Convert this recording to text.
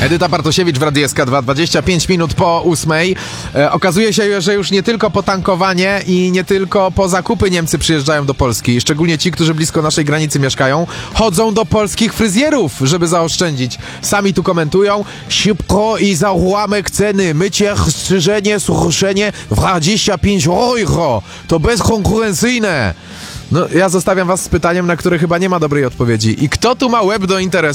Edyta Bartosiewicz w Radiu SK2, 25 minut po 8. Okazuje się, że już nie tylko po tankowanie i nie tylko po zakupy Niemcy przyjeżdżają do Polski. Szczególnie ci, którzy blisko naszej granicy mieszkają, chodzą do polskich fryzjerów, żeby zaoszczędzić. Sami tu komentują: szybko i za ułamek ceny, mycie, strzyżenie, suszenie 25 euro. To bezkonkurencyjne. No, ja zostawiam was z pytaniem, na które chyba nie ma dobrej odpowiedzi. I kto tu ma łeb do interesu?